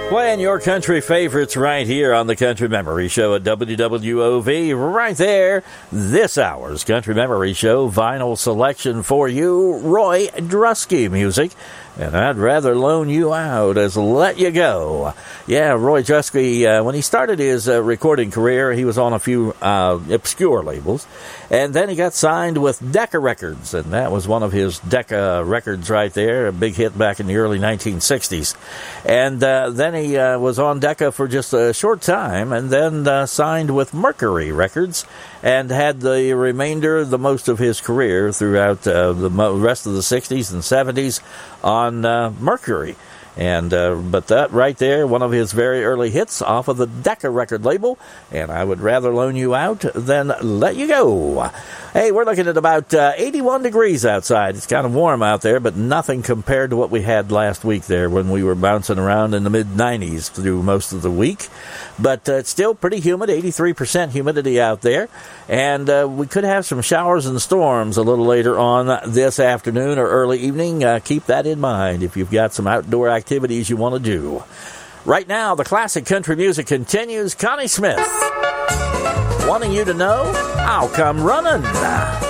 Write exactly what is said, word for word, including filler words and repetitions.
Playing your country favorites right here on the Country Memory Show at W W O V. Right there, this hour's Country Memory Show vinyl selection for you, Roy Drusky music. And I'd rather loan you out as Let You Go. Yeah, Roy Drusky, uh, when he started his uh, recording career, he was on a few uh, obscure labels. And then he got signed with Decca Records, and that was one of his Decca records right there, a big hit back in the early nineteen sixties. And uh, then he uh, was on Decca for just a short time, and then uh, signed with Mercury Records, and had the remainder, the most of his career throughout uh, the rest of the sixties and seventies on uh, Mercury. And uh, but that right there, one of his very early hits off of the Decca record label, and I would rather loan you out than let you go. Hey, we're looking at about uh, eighty-one degrees outside. It's kind of warm out there, but nothing compared to what we had last week there when we were bouncing around in the mid nineties through most of the week. But uh, it's still pretty humid, eighty-three percent humidity out there. And uh, we could have some showers and storms a little later on this afternoon or early evening. Uh, keep that in mind if you've got some outdoor activities you want to do. Right now, the classic country music continues. Connie Smith, wanting you to know, I'll come running.